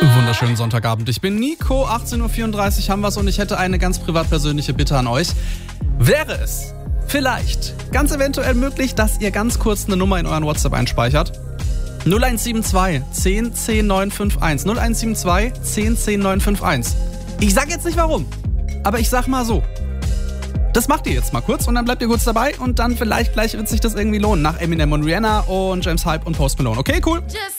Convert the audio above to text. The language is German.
Wunderschönen Sonntagabend. Ich bin Nico, 18.34 Uhr haben wir's und ich hätte eine ganz privat persönliche Bitte an euch. Wäre es vielleicht ganz eventuell möglich, dass ihr ganz kurz eine Nummer in euren WhatsApp einspeichert? 0172 10 10 951. 0172 10 10 951. Ich sag jetzt nicht warum, aber ich sag mal so. Das macht ihr jetzt mal kurz und dann bleibt ihr kurz dabei und dann vielleicht gleich wird sich das irgendwie lohnen. Nach Eminem und Rihanna und James Hype und Post Malone. Okay, cool.